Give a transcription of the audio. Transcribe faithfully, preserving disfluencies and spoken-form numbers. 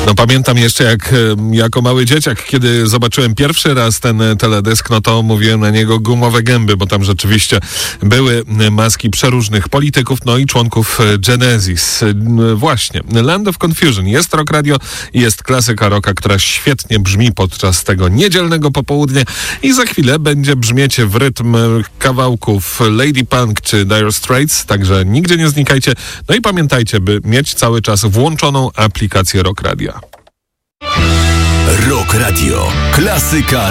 No pamiętam jeszcze jak jako mały dzieciak, kiedy zobaczyłem pierwszy raz ten teledysk, no to mówiłem na niego gumowe gęby, bo tam rzeczywiście były maski przeróżnych polityków, no i członków Genesis. Właśnie, Land of Confusion. Jest Rock Radio, jest klasyka rocka, która świetnie brzmi podczas tego niedzielnego popołudnia i za chwilę będzie brzmieć w rytm kawałków Lady Punk czy Dire Straits, także nigdzie nie znikajcie. No i pamiętajcie, by mieć cały czas włączoną aplikację Rock Radia. Rock Radio. Klasyka